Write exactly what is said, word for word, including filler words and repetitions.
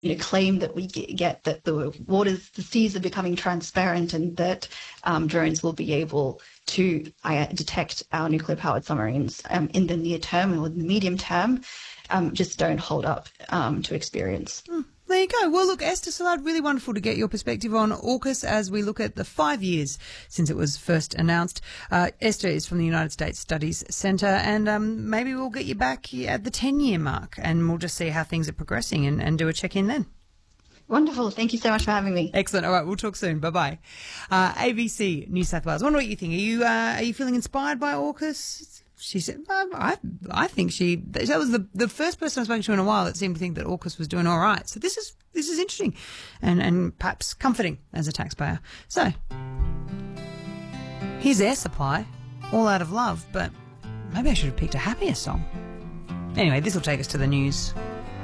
you know, claim that we get that the waters, the seas are becoming transparent and that um, drones will be able to uh, detect our nuclear-powered submarines um, in the near term or the medium term um, just don't hold up um, to experience. Mm. There you go. Well, look, Esther Szilard, really wonderful to get your perspective on AUKUS as we look at the five years since it was first announced. Uh, Esther is from the United States Studies Centre, and um, maybe we'll get you back at the ten-year mark and we'll just see how things are progressing and, and do a check-in then. Wonderful. Thank you so much for having me. Excellent. All right, we'll talk soon. Bye-bye. Uh, A B C New South Wales. I wonder what you think. Are you, uh, are you feeling inspired by AUKUS? She said, um, I, I think she, that was the, the first person I've spoken to in a while that seemed to think that AUKUS was doing all right. So this is, this is interesting and, and perhaps comforting as a taxpayer. So here's Air Supply, All Out of Love, but maybe I should have picked a happier song. Anyway, this will take us to the news.